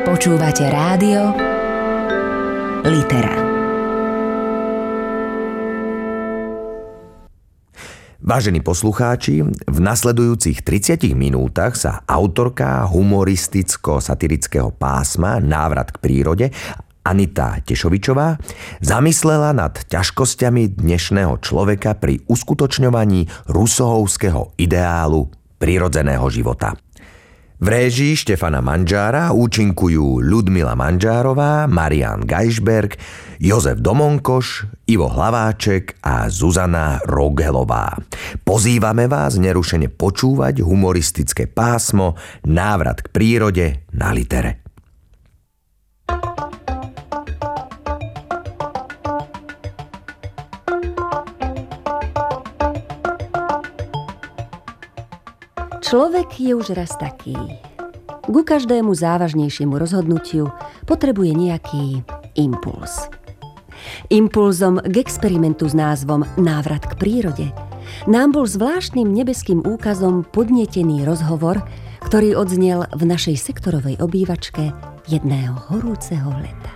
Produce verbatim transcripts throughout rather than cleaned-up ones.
Počúvate rádio Litera. Vážení poslucháči, v nasledujúcich tridsiatich minútach sa autorka humoristicko-satirického pásma Návrat k prírode Anita Tešovičová zamyslela nad ťažkosťami dnešného človeka pri uskutočňovaní Rousseauovského ideálu prirodzeného života. V réžii Štefana Manžára účinkujú Ľudmila Manžárová, Marián Gajšberg, Jozef Domonkoš, Ivo Hlaváček a Zuzana Rogelová. Pozývame vás nerušene počúvať humoristické pásmo Návrat k prírode na Litere. Človek je už raz taký. Ku každému závažnejšiemu rozhodnutiu potrebuje nejaký impuls. Impulzom k experimentu s názvom Návrat k prírode nám bol zvláštnym nebeským úkazom podnietený rozhovor, ktorý odznel v našej sektorovej obývačke jedného horúceho leta.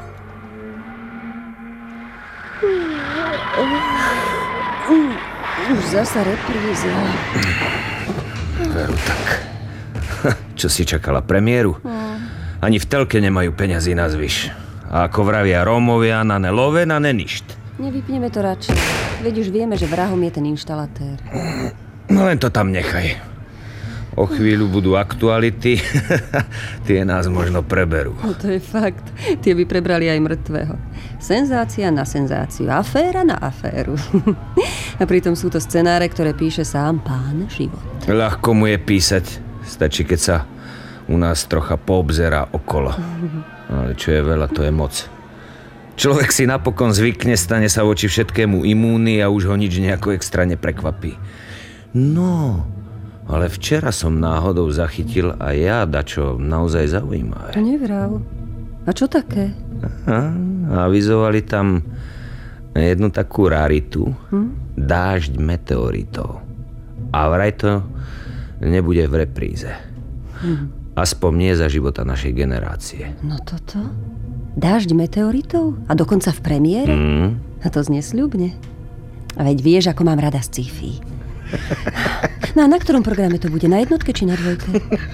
Už zasa repríza. Veru tak. Čo si čakala, premiéru? Ani v telke nemajú peňazí na zvyš. A ako vravia Rómovia, na ne love, na ne ništ. Nevypneme to radšej. Veď už vieme, že vrahom je ten inštalatér. No len to tam nechaj. O chvíľu budú aktuality. Tie nás možno preberú. No to je fakt. Tie by prebrali aj mŕtvého. Senzácia na senzáciu. Aféra na aféru. A pritom sú to scenáre, ktoré píše sám pán život. Ľahko mu je písať. Stačí, keď sa u nás trocha poobzerá okolo. Ale čo je veľa, to je moc. Človek si napokon zvykne, stane sa voči všetkému imúnny a už ho nič nejako extra neprekvapí. No, ale včera som náhodou zachytil aj ja dačo naozaj zaujímavé. Nevrav. A čo také? Aha, avizovali tam jednu takú raritu. Hm? Dážď meteoritov. A vraj to nebude v repríze. Hm. Aspoň nie za života našej generácie. No toto? Dážď meteoritov? A dokonca v premiére? Mm. A to znie sľubne. A veď vieš, ako mám rada sci-fi. No a na ktorom programe to bude? Na jednotke či na dvojke?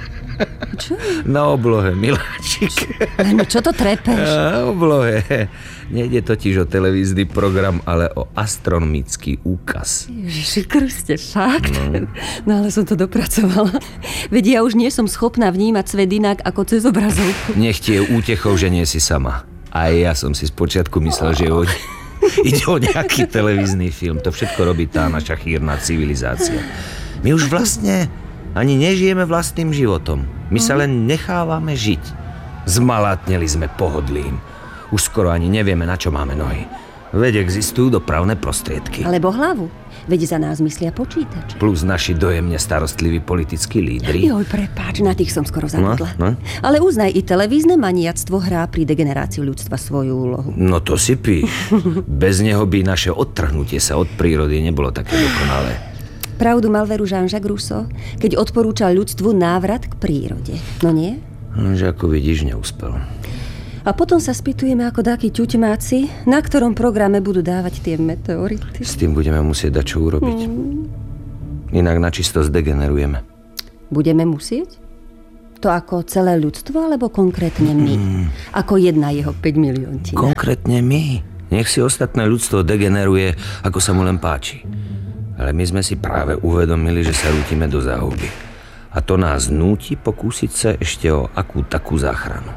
Čo? Na oblohe, miláčik. No čo to trepeš? Na oblohe. Nejde totiž o televízny program, ale o astronomický úkaz. Ježiši Kriste, fakt? No. No ale som to dopracovala. Veď ja už nie som schopná vnímať svet inak ako cez obrazovku. Nech ti je útechou, že nie si sama. Aj ja som si spočiatku myslel, že o... ide o nejaký televízny film. To všetko robí tá naša chýrna civilizácia. My už vlastne ani nežijeme vlastným životom. My sa len nechávame žiť. Zmalátneli sme pohodlím. Už skoro ani nevieme, na čo máme nohy. Veď existujú dopravné prostriedky. Alebo hlavu. Veď za nás myslia počítač. Plus naši dojemne starostliví politickí lídri. Joj, prepáč, na tých som skoro zabudla. No, no. Ale uznaj, i televízne maniactvo hrá pri degenerácii ľudstva svoju úlohu. No to si píš. Bez neho by naše odtrhnutie sa od prírody nebolo také dokonalé. Pravdu mal veru Jean-Jacques Rousseau, keď odporúčal ľudstvu návrat k prírode. No nie? Že ako vidíš, neúspel. A potom sa spýtujeme ako dáky ťuťmáci, na ktorom programe budú dávať tie meteority. S tým budeme musieť dať čo urobiť. Hmm. Inak načisto zdegenerujeme. Budeme musieť? To ako celé ľudstvo, alebo konkrétne my? Hmm. Ako jedna jeho päť milióntina? Konkrétne my. Nech si ostatné ľudstvo degeneruje, ako sa mu len páči. Ale my sme si práve uvedomili, že sa rútime do záhuby. A to nás núti pokúsiť sa ešte o akú takú záchranu.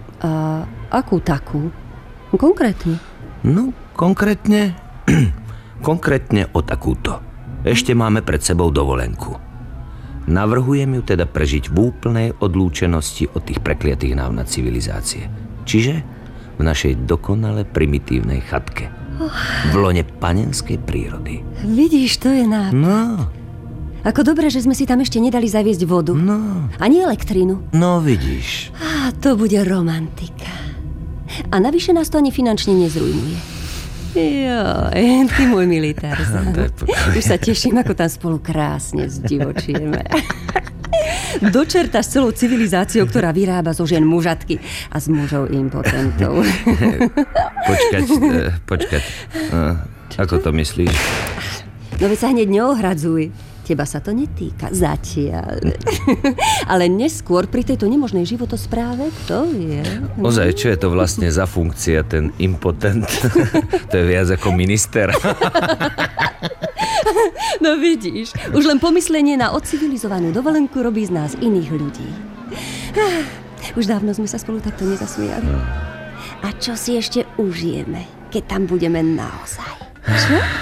A akú takú? Konkrétne? No, konkrétne... konkrétne o takúto. Ešte máme pred sebou dovolenku. Navrhujem ju teda prežiť v úplnej odlúčenosti od tých prekliatých návnad civilizácie. Čiže v našej dokonale primitívnej chatke. V lone panenskej prírody. Vidíš, to je nápad. No. Ako dobre, že sme si tam ešte nedali zaviesť vodu. No. Ani elektrinu. No, vidíš. Á, to bude romantika. A navyše nás to ani finančne nezrujnuje. Joj, ty môj milý Tarzan. Už sa teším, ako tam spolu krásne zdivočieme. Dočerta s celou civilizáciou, ktorá vyrába zo žien mužatky a z mužov impotentov. Počkať, e, počkať. No, ako to myslíš? No veď sa hneď neohradzuj. Teba sa to netýka zatiaľ. Ale neskôr pri tejto nemožnej životospráve to je. Ozaj, čo je to vlastne za funkcia, ten impotent? To je viac ako minister. No vidíš, už len pomyslenie na odcivilizovanú dovolenku robí z nás iných ľudí. Už dávno sme sa spolu takto nezasmiali. A čo si ešte užijeme, keď tam budeme naozaj? Čo?